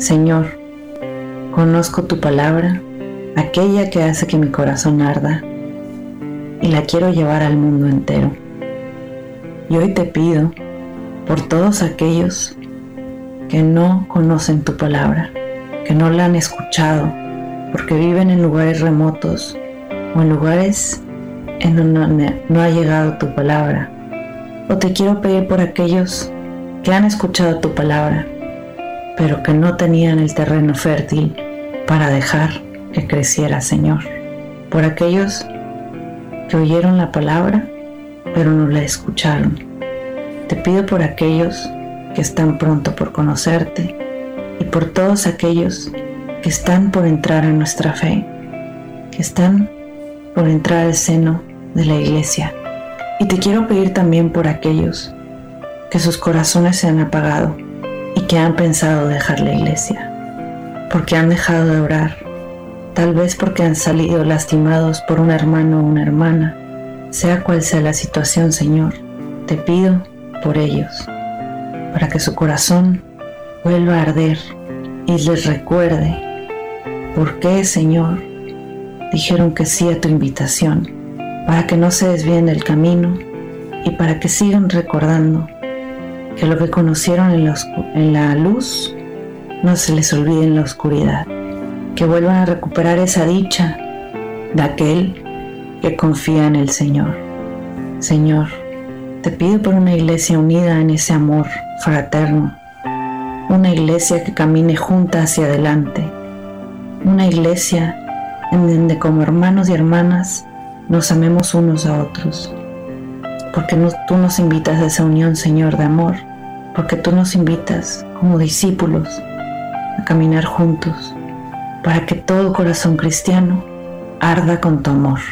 Señor, conozco tu palabra, aquella que hace que mi corazón arda, y la quiero llevar al mundo entero. Y hoy te pido por todos aquellos que no conocen tu palabra, que no la han escuchado, porque viven en lugares remotos o en lugares en donde no ha llegado tu palabra. O te quiero pedir por aquellos que han escuchado tu palabra, pero que no tenían el terreno fértil para dejar que creciera, Señor. Por aquellos que oyeron la palabra, pero no la escucharon. Te pido por aquellos que están pronto por conocerte y por todos aquellos que están por entrar en nuestra fe, que están por entrar al seno de la iglesia. Y te quiero pedir también por aquellos que sus corazones se han apagado y que han pensado dejar la iglesia, porque han dejado de orar, tal vez porque han salido lastimados por un hermano o una hermana. Sea cual sea la situación, Señor, te pido por ellos, para que su corazón vuelva a arder y les recuerde por qué, Señor, dijeron que sí a tu invitación, para que no se desvíen del camino y para que sigan recordando que lo que conocieron en la luz no se les olvide en la oscuridad, que vuelvan a recuperar esa dicha de aquel que confía en el Señor. Señor, te pido por una iglesia unida en ese amor fraterno, una iglesia que camine junta hacia adelante, una iglesia en donde como hermanos y hermanas nos amemos unos a otros, porque tú nos invitas a esa unión, Señor, de amor, porque tú nos invitas como discípulos a caminar juntos, para que todo corazón cristiano arda con tu amor.